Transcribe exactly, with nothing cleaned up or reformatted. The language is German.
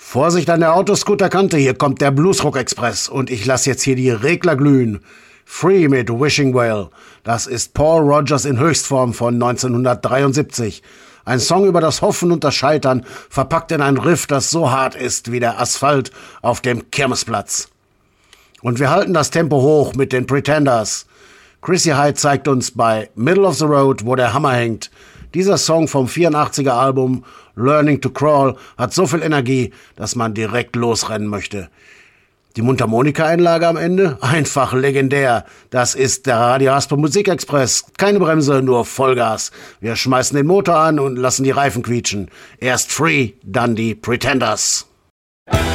Vorsicht an der Autoscooterkante, hier kommt der Bluesrock-Express und ich lasse jetzt hier die Regler glühen. Free mit Wishing Well, das ist Paul Rodgers in Höchstform von neunzehnhundertdreiundsiebzig. Ein Song über das Hoffen und das Scheitern, verpackt in ein Riff, das so hart ist wie der Asphalt auf dem Kirmesplatz. Und wir halten das Tempo hoch mit den Pretenders. Chrissy Hynde zeigt uns bei Middle of the Road, wo der Hammer hängt. Dieser Song vom vierundachtziger Album Learning to Crawl hat so viel Energie, dass man direkt losrennen möchte. Die Mundharmonika-Einlage am Ende? Einfach legendär. Das ist der Radio Hasper Musikexpress. Keine Bremse, nur Vollgas. Wir schmeißen den Motor an und lassen die Reifen quietschen. Erst Free, dann die Pretenders.